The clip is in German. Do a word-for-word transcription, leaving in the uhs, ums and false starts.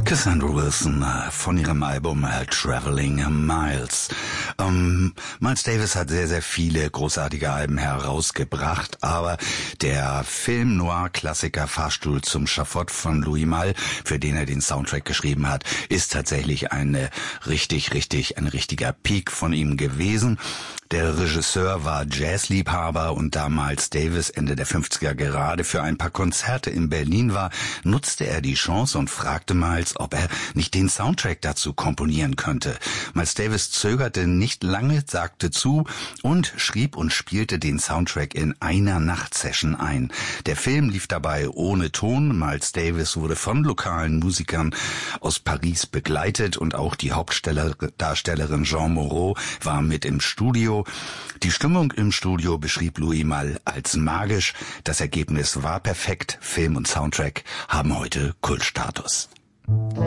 Cassandra Wilson von ihrem Album Traveling Miles. Ähm, Miles Davis hat sehr, sehr viele großartige Alben herausgebracht, aber der Film-Noir-Klassiker Fahrstuhl zum Schafott von Louis Malle, für den er den Soundtrack geschrieben hat, ist tatsächlich eine richtig, richtig, ein richtiger Peak von ihm gewesen. Der Regisseur war Jazzliebhaber und da Miles Davis Ende der fünfziger gerade für ein paar Konzerte in Berlin war, nutzte er die Chance und fragte Miles, ob er nicht den Soundtrack dazu komponieren könnte. Miles Davis zögerte nicht lange, sagte zu und schrieb und spielte den Soundtrack in einer Nachtsession ein. Der Film lief dabei ohne Ton. Miles Davis wurde von lokalen Musikern aus Paris begleitet und auch die Hauptdarstellerin Jean Moreau war mit im Studio. Die Stimmung im Studio beschrieb Louis Malle als magisch. Das Ergebnis war perfekt. Film und Soundtrack haben heute Kultstatus.